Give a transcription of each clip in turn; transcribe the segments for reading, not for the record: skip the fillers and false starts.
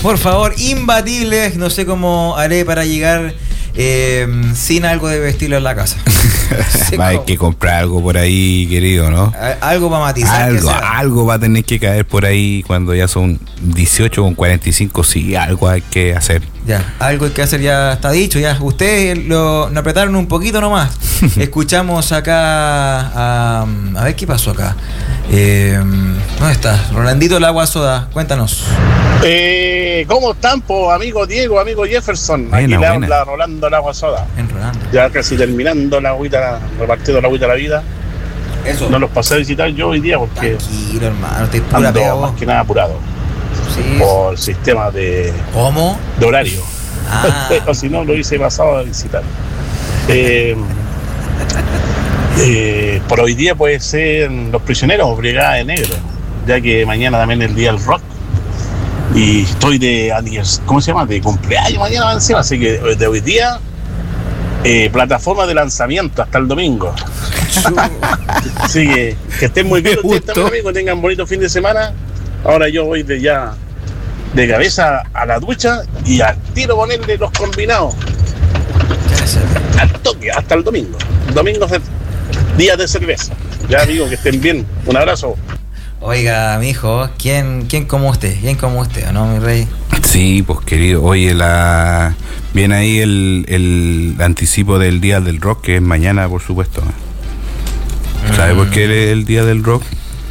Por favor, imbatibles. No sé cómo haré para llegar sin algo de vestirlo en la casa. Hay que comprar algo por ahí, querido, ¿no? Algo para matizar. Algo va a tener que caer por ahí cuando ya son 18 con 45. Sí, algo hay que hacer. Ya, algo hay que hacer, ya está dicho. Ya, ustedes nos apretaron un poquito nomás. Escuchamos acá a ver qué pasó acá. ¿Dónde está? Rolandito el agua soda, cuéntanos. ¿Cómo están, amigo Diego, amigo Jefferson? Buena, aquí le buena. habla Rolando el agua soda. En Rolando. Ya casi terminando la agüita, repartiendo la agüita de la vida. Eso. No los pasé a visitar yo hoy día porque Tranquilo, hermano, estoy pura pega ando vos. más que nada apurado Sí. por sistema de ¿Cómo? horario. Ah. O si no, lo hice pasado a visitar. Por hoy día puede ser Los Prisioneros, Brigada de Negro, ya que mañana también es el día del rock. Y estoy ¿cómo se llama? De cumpleaños mañana encima, así que de hoy día plataforma de lanzamiento hasta el domingo. Así que estén muy bien ustedes también, amigos, tengan bonito fin de semana. Ahora yo voy de cabeza a la ducha y al tiro ponerle los combinados al toque hasta el domingo. Domingo días de cerveza. Ya, amigo, que estén bien. Un abrazo. Oiga, mijo, ¿quién como usted? ¿Quién como usted, o no, mi rey? Sí, pues querido, oye, viene ahí el anticipo del Día del Rock, que es mañana, por supuesto. ¿Sabe por qué es el Día del Rock?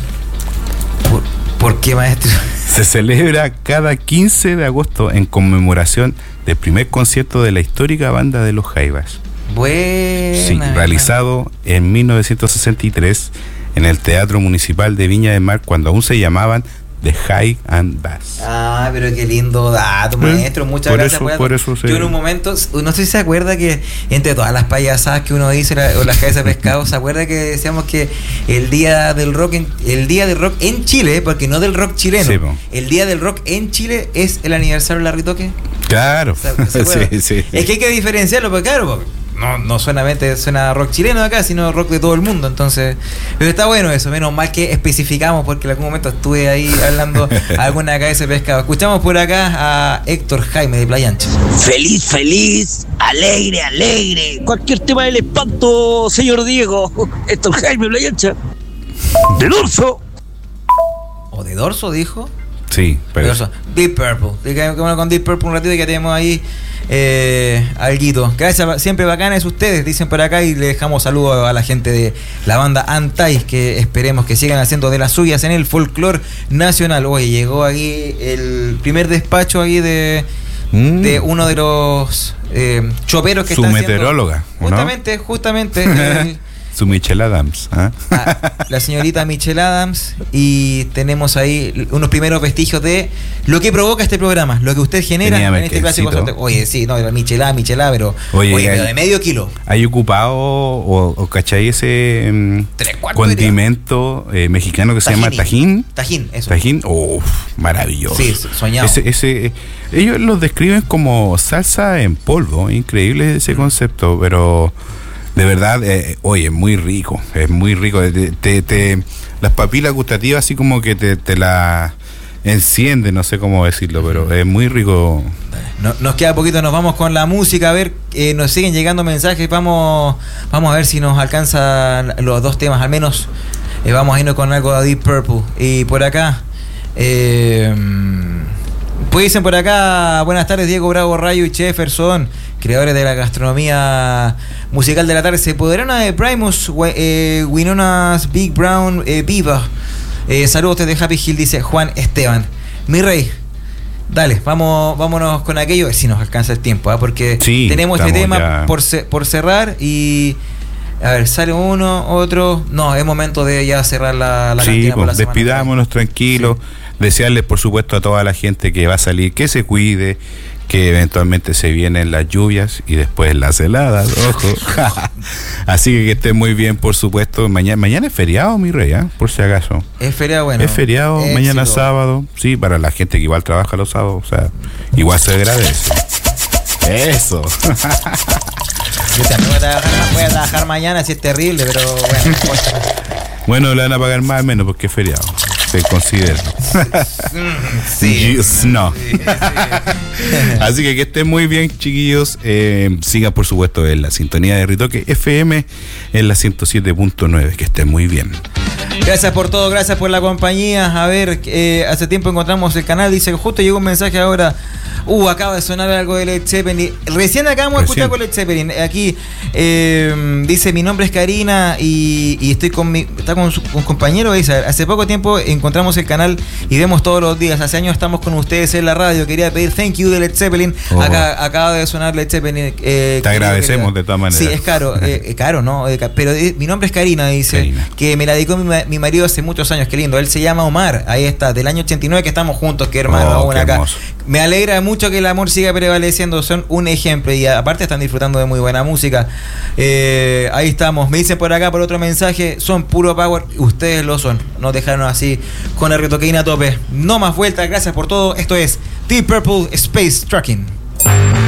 ¿Por qué, maestro? Se celebra cada 15 de agosto en conmemoración del primer concierto de la histórica banda de los Jaivas. Buena. Sí, realizado en 1963 en el Teatro Municipal de Viña del Mar, cuando aún se llamaban The High and Bass. Ah, pero qué lindo dato, maestro. Muchas gracias por eso Yo en un momento, no sé si se acuerda que entre todas las payasadas que uno dice o las cabezas de pescado, se acuerda que decíamos que el día del rock en Chile, porque no del rock chileno, sí, el día del rock en Chile es el aniversario del Larritoque. Claro. ¿Se acuerda? Sí. Es que hay que diferenciarlo, porque claro, no solamente suena rock chileno de acá, sino rock de todo el mundo. Entonces, pero está bueno eso, menos mal que especificamos, porque en algún momento estuve ahí hablando alguna cabeza de pescado. Escuchamos por acá a Héctor Jaime de Playa Ancha. Feliz, alegre. Cualquier tema del espanto, señor Diego. Héctor Jaime, Playa Ancha. De dorso. ¿O de dorso, dijo? Sí, pero Dorso. Deep Purple. Quedémonos con Deep Purple un ratito y que tenemos ahí alguito. Gracias, siempre bacanes ustedes, dicen por acá, y le dejamos saludos a la gente de la banda Antais, que esperemos que sigan haciendo de las suyas en el folclore nacional. Oye, llegó aquí el primer despacho ahí de uno de los choperos que su están meteoróloga, haciendo, justamente su Michelle Adams, la señorita Michelle Adams, y tenemos ahí unos primeros vestigios de lo que provoca este programa, lo que usted genera en este clásico. Oye, sí, no, Michela, pero pero de medio kilo. ¿Hay ocupado o cachai ese condimento mexicano que se llama tajín? Tajín, eso. Tajín, maravilloso. Sí, soñado. Ellos los describen como salsa en polvo, increíble ese concepto, pero de verdad, oye, es muy rico. Las papilas gustativas así como que te la enciende, no sé cómo decirlo, pero es muy rico. Nos queda poquito, nos vamos con la música, a ver, nos siguen llegando mensajes, vamos a ver si nos alcanzan los dos temas, al menos vamos a irnos con algo de Deep Purple. Y por acá, pues dicen por acá, buenas tardes Diego Bravo, Rayo y Jefferson, creadores de la gastronomía musical de la tarde. Se podrán de Primus, Winona's Big Brown Viva. Saludos desde Happy Hill, dice Juan Esteban. Mi rey, dale, vámonos con aquello, a ver si nos alcanza el tiempo, porque sí, tenemos este tema por cerrar y a ver, sale uno, otro. No, es momento de ya cerrar la cantina por la semana. Despidámonos tranquilos. Sí. Desearles, por supuesto, a toda la gente que va a salir, que se cuide, que eventualmente se vienen las lluvias y después las heladas, ojo. Así que estén muy bien, por supuesto. Mañana es feriado, mi rey, por si acaso. Es feriado, bueno. Es feriado, mañana sábado. Sí, para la gente que igual trabaja los sábados, o sea, igual se agradece. Eso. Yo también voy a trabajar mañana, si es terrible, pero bueno. Bueno, le van a pagar más o menos porque es feriado. se considera. Sí. No. Sí. Así que estén muy bien, chiquillos. Sigan, por supuesto, en la sintonía de Ritoque FM en la 107.9. Que estén muy bien. Gracias por todo, gracias por la compañía. A ver, hace tiempo encontramos el canal. Dice que justo llegó un mensaje ahora. Acaba de sonar algo de Led Zeppelin. Recién acabamos de escuchar con Led Zeppelin. Aquí dice: mi nombre es Karina y estoy está con un compañero. Dice: hace poco tiempo encontramos el canal y vemos todos los días. Hace años estamos con ustedes en la radio. Quería pedir thank you de Led Zeppelin. Acaba de sonar Led Zeppelin. Te agradecemos de todas maneras. Sí, es caro. Caro, ¿no? Pero mi nombre es Karina, dice. Karina. Que me la dedicó mi marido hace muchos años. Qué lindo. Él se llama Omar. Ahí está, del año 89 que estamos juntos. Qué hermano aún acá. Hermoso. Me alegra mucho que el amor siga prevaleciendo. Son un ejemplo y aparte están disfrutando de muy buena música. Ahí estamos. Me dicen por acá, por otro mensaje: son puro power. Ustedes lo son. Nos dejaron así con la retoqueína a tope. No más vueltas. Gracias por todo. Esto es Deep Purple Space Trucking.